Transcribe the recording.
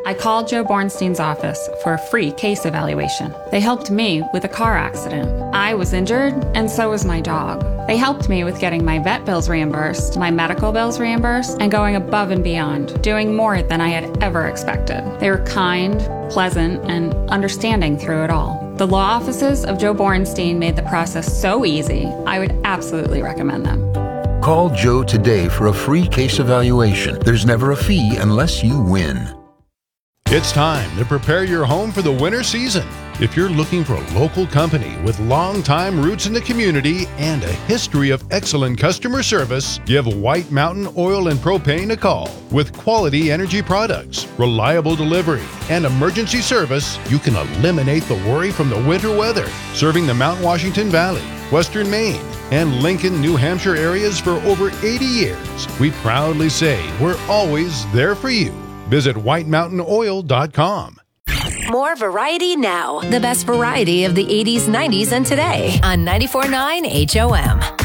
I called Joe Bornstein's office for a free case evaluation. They helped me with a car accident. I was injured, and so was my dog. They helped me with getting my vet bills reimbursed, my medical bills reimbursed, and going above and beyond, doing more than I had ever expected. They were kind, pleasant, and understanding through it all. The law offices of Joe Bornstein made the process so easy, I would absolutely recommend them. Call Joe today for a free case evaluation. There's never a fee unless you win. It's time to prepare your home for the winter season. If you're looking for a local company with long-time roots in the community and a history of excellent customer service, give White Mountain Oil and Propane a call. With quality energy products, reliable delivery, and emergency service, you can eliminate the worry from the winter weather. Serving the Mount Washington Valley, Western Maine, and Lincoln, New Hampshire areas for over 80 years, we proudly say we're always there for you. Visit whitemountainoil.com. More variety now. The best variety of the 80s, 90s, and today on 94.9 HOM.